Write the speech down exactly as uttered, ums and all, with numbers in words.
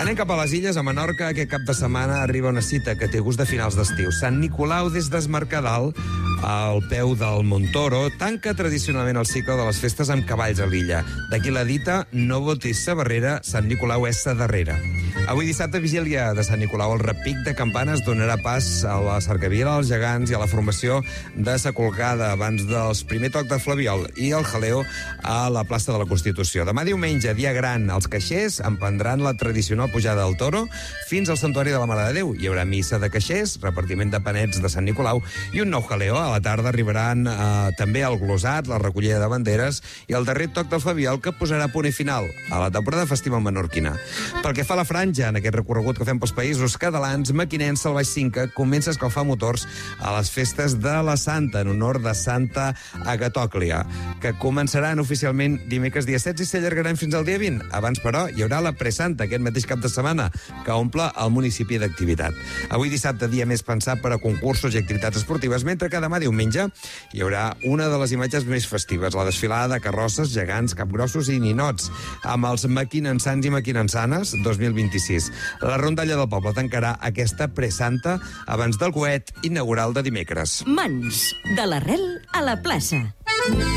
Anem cap a les Illes, a Menorca. Aquest cap de setmana arriba una cita que té gust de finals d'estiu. Sant Nicolau des d'Es Mercadal, al peu del Montoro, tanca tradicionalment el cicle de les festes amb cavalls a l'illa. D'aquí la dita, no votis sa barrera, Sant Nicolau és sa darrera. Avui dissabte, vigília de Sant Nicolau, el repic de campanes donarà pas a la cercavila als gegants i a la formació de sa colgada abans dels primer toc de Flabiol i el jaleo a la plaça de la Constitució. Demà diumenge, dia gran, els caixers emprendran la tradicional pujada del Toro fins al Santuari de la Mare de Déu. Hi haurà missa de caixers, repartiment de panets de Sant Nicolau i un nou jaleo. A la tarda arribaran eh, també el glosat, la recollida de banderes i el darrer toc del Flabiol, que posarà punt i final a la temporada festiva menorquina. Pel que fa a la franja, en aquest recorregut que fem pels països catalans, Mequinensa, el Baix Cinca, comença a escalfar motors a les festes de la Santa, en honor de Santa Agatòclia, que començaran oficialment dimecres dia setze i s'allargaran fins al dia vint. Abans, però, hi haurà la Presanta, aquest mateix cap de setmana, que omple el municipi d'activitat. Avui dissabte, dia més pensat per a concursos i activitats esportives, mentre que demà diumenge hi haurà una de les imatges més festives, la desfilada de carrosses, gegants, capgrossos i ninots, amb els mequinensans i mequinensanes dos mil vint-i-sis. La rondalla del poble tancarà aquesta Presanta abans del coet inaugural de dimecres. Mans, de l'arrel a la plaça.